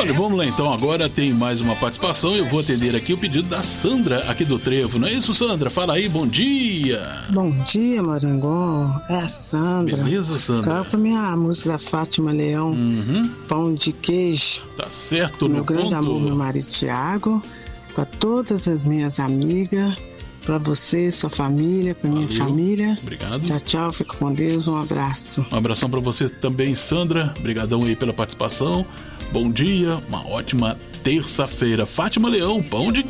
Olha, vamos lá então, agora tem mais uma participação. Eu vou atender aqui o pedido da Sandra aqui do Trevo, não é isso, Sandra? Fala aí, bom dia. Bom dia, Marangon, é a Sandra. Beleza, Sandra? Coloca minha música da Fátima Leão, Pão de Queijo. Tá certo, meu grande amor, meu marido Tiago, para todas as minhas amigas, para você, sua família, para minha família. Obrigado. Tchau, tchau, fica com Deus, um abraço. Um abração para você também, Sandra. Obrigadão aí pela participação. Bom dia, uma ótima terça-feira. Fátima Leão, Pão de